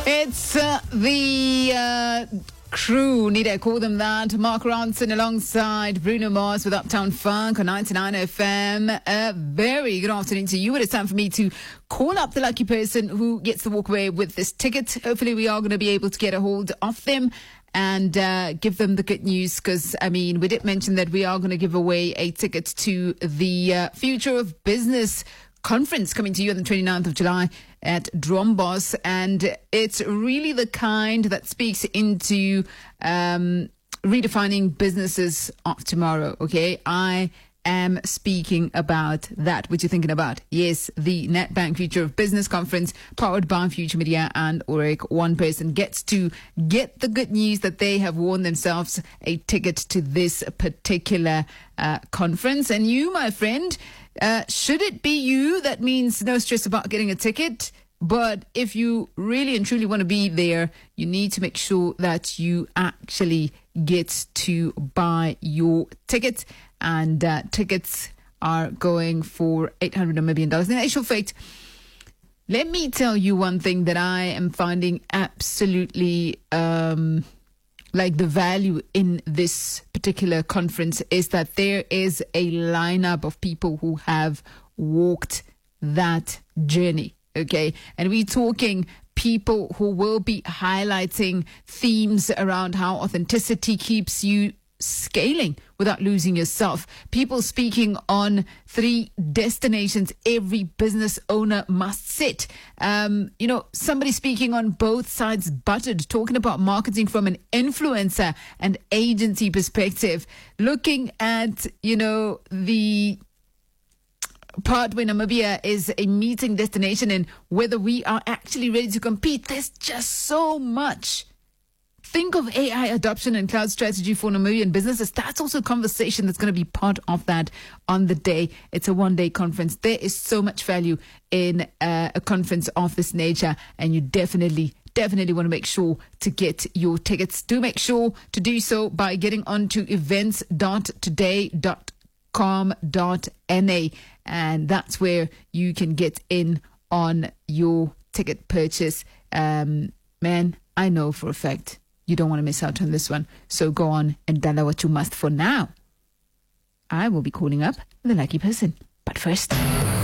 It's the crew, need I call them that? Mark Ronson alongside Bruno Mars with Uptown Funk on 99 FM. A very good afternoon to you. It is time for me to call up the lucky person who gets to walk away with this ticket. Hopefully we are going to be able to get a hold of them and give them the good news, because, I mean, we did mention that we are going to give away a ticket to the Future of Business conference coming to you on the 29th of July at Drombos, and it's really the kind that speaks into redefining businesses of tomorrow. Okay, I am speaking about that. What you thinking about? Yes, the Nedbank Future of Business conference powered by Future Media and Aurik. One person gets to get the good news that they have won themselves a ticket to this particular conference. And you, my friend, should it be you, that means no stress about getting a ticket. But if you really and truly want to be there, you need to make sure that you actually get to buy your ticket. And tickets are going for $800 million. In actual fact, let me tell you one thing that I am finding absolutely like the value in this particular conference is that there is a lineup of people who have walked that journey. Okay, and we're talking people who will be highlighting themes around how authenticity keeps you scaling without losing yourself. People speaking on 3 destinations every business owner must sit. Somebody speaking on both sides buttered, talking about marketing from an influencer and agency perspective, looking at, the part where Namibia is a meeting destination and whether we are actually ready to compete. There's just so much. Think of AI adoption and cloud strategy for Namibian businesses. That's also a conversation that's going to be part of that on the day. It's a one-day conference. There is so much value in a conference of this nature, and you definitely want to make sure to get your tickets. Do make sure to do so by getting onto events.today.com.na, and that's where you can get in on your ticket purchase. Man, I know for a fact you don't want to miss out on this one. So go on and download what you must. For now, I will be calling up the lucky person. But first...